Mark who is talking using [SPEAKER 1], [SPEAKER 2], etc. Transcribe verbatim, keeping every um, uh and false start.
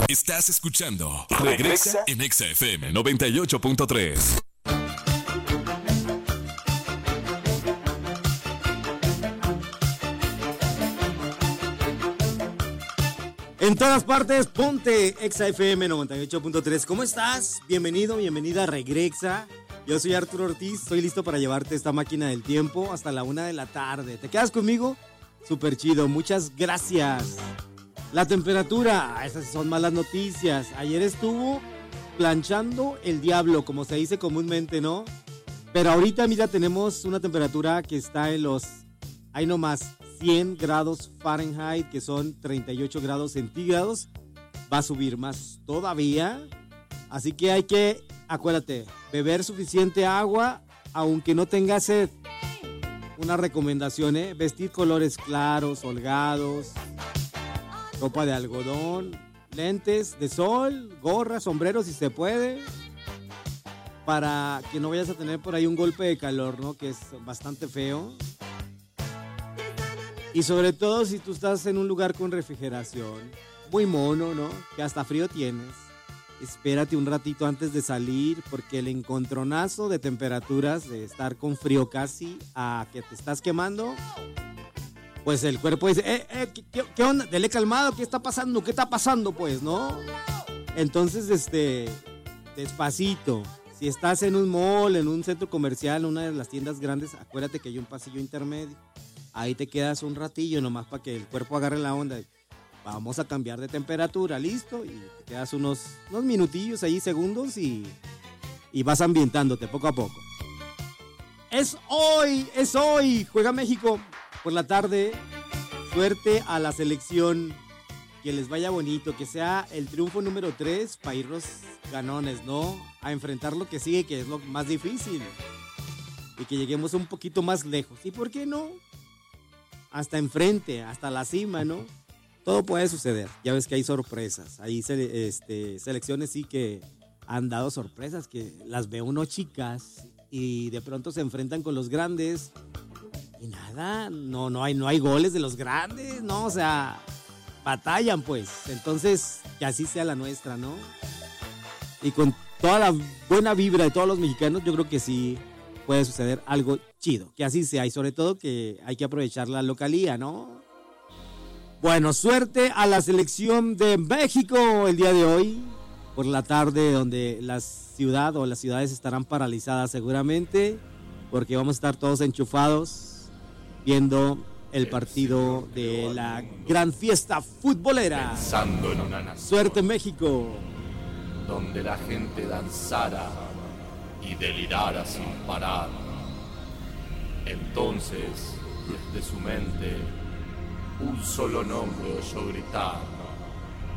[SPEAKER 1] Estás escuchando Regresa en Exa F M noventa y ocho punto tres.
[SPEAKER 2] En todas partes, ponte Exa F M noventa y ocho punto tres. ¿Cómo estás? Bienvenido, bienvenida a Regresa. Yo soy Arturo Ortiz, estoy listo para llevarte esta máquina del tiempo hasta la una de la tarde. ¿Te quedas conmigo? Súper chido, muchas gracias. La temperatura, esas son malas noticias. Ayer estuvo planchando el diablo, como se dice comúnmente, ¿no? Pero ahorita, mira, tenemos una temperatura que está en los, ahí nomás, cien grados Fahrenheit, que son treinta y ocho grados centígrados. Va a subir más todavía. Así que hay que, acuérdate, beber suficiente agua, aunque no tengas sed. Una recomendación, ¿eh? Vestir colores claros, holgados, ropa de algodón, lentes de sol, gorra, sombrero si se puede, para que no vayas a tener por ahí un golpe de calor, ¿no? Que es bastante feo. Y sobre todo si tú estás en un lugar con refrigeración, muy mono, ¿no? Que hasta frío tienes. Espérate un ratito antes de salir, porque el encontronazo de temperaturas, de estar con frío casi a que te estás quemando, pues el cuerpo dice, eh, eh, ¿qué, qué onda? Dele calmado, ¿qué está pasando? ¿Qué está pasando? Pues, ¿no? Entonces, este, despacito. Si estás en un mall, en un centro comercial, en una de las tiendas grandes, acuérdate que hay un pasillo intermedio. Ahí te quedas un ratillo nomás para que el cuerpo agarre la onda. Vamos a cambiar de temperatura, ¿listo? Y te quedas unos, unos minutillos ahí, segundos, y, y vas ambientándote poco a poco. Es hoy, es hoy. Juega México por la tarde. Suerte a la selección. Que les vaya bonito, que sea el triunfo número tres para irnos ganones, ¿no? A enfrentar lo que sigue, que es lo más difícil. Y que lleguemos un poquito más lejos. ¿Y por qué no? Hasta enfrente, hasta la cima, ¿no? Todo puede suceder. Ya ves que hay sorpresas. Hay este, selecciones sí que han dado sorpresas, que las ve uno chicas y de pronto se enfrentan con los grandes y nada, no, no hay, no hay goles de los grandes, ¿no? O sea, batallan pues. Entonces, que así sea la nuestra, ¿no? Y con toda la buena vibra de todos los mexicanos, yo creo que sí puede suceder algo chido. Que así sea y sobre todo que hay que aprovechar la localía, ¿no? Bueno, suerte a la selección de México el día de hoy, por la tarde, donde la ciudad o las ciudades estarán paralizadas seguramente, porque vamos a estar todos enchufados viendo el partido de la gran fiesta futbolera.
[SPEAKER 3] Pensando en una nación,
[SPEAKER 2] suerte México,
[SPEAKER 3] donde la gente danzara y delirara sin parar. Entonces, desde su mente, un solo nombre oyó gritar: